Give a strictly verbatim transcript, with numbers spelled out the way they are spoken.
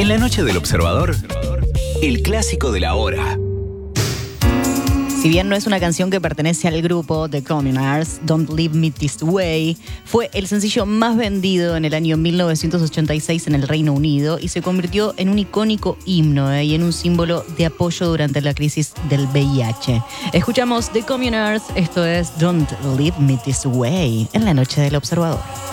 En la noche del Observador, el clásico de la hora. Si bien no es una canción que pertenece al grupo The Communards, Don't Leave Me This Way fue el sencillo más vendido en el año mil novecientos ochenta y seis en el Reino Unido y se convirtió en un icónico himno eh, y en un símbolo de apoyo durante la crisis del V I H. Escuchamos The Communards, esto es Don't Leave Me This Way en la noche del Observador.